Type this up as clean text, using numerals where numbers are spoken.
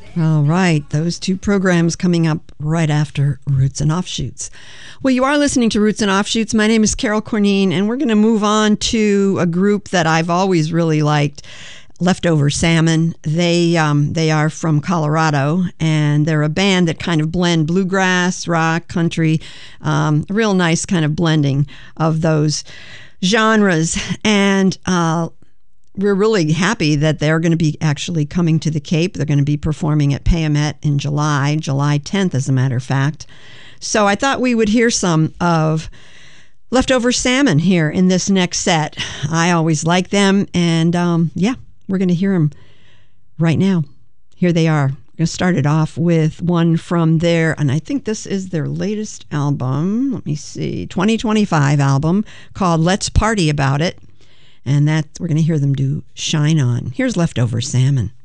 All right, those two programs coming up right after Roots and Offshoots. Well, you are listening to Roots and Offshoots. My name is Carol Cornine, and we're going to move on to a group that I've always really liked, Leftover Salmon. They are from Colorado, and they're a band that kind of blend bluegrass, rock, country, a real nice kind of blending of those genres. And we're really happy that they're going to be actually coming to the Cape. They're going to be performing at Payamet in July 10th, as a matter of fact. So I thought we would hear some of Leftover Salmon here in this next set. I always like them, and we're going to hear them right now. Here they are. We're going to start it off with one from their, and I think this is their latest album. Let me see, 2025 album called Let's Party About It. And that we're going to hear them do Shine On. Here's Leftover Salmon.